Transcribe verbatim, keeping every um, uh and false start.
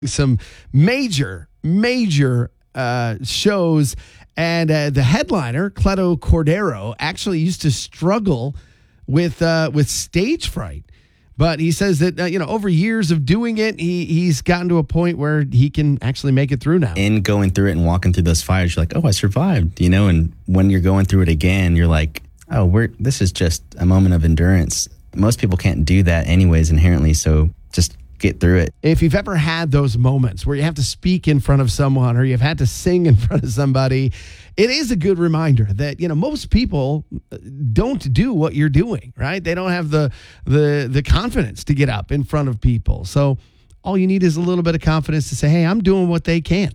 some major, major uh, shows. And uh, the headliner, Cleto Cordero, actually used to struggle with uh, with stage fright. But he says that, uh, you know, over years of doing it, he he's gotten to a point where he can actually make it through now. In going through it and walking through those fires, you're like, oh, I survived, you know? And when you're going through it again, you're like, oh, we're this is just a moment of endurance. Most people can't do that anyways inherently, so just get through it. If you've ever had those moments where you have to speak in front of someone or you've had to sing in front of somebody, it is a good reminder that, you know, most people don't do what you're doing, right? They don't have the the the confidence to get up in front of people. So all you need is a little bit of confidence to say, hey, I'm doing what they can.